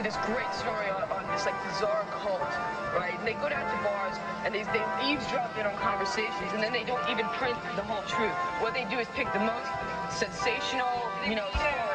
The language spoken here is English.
do this great story on this like bizarre cult, right? And they go down to bars and they eavesdrop in on conversations, and then they don't even print the whole truth. What they do is pick the most sensational, story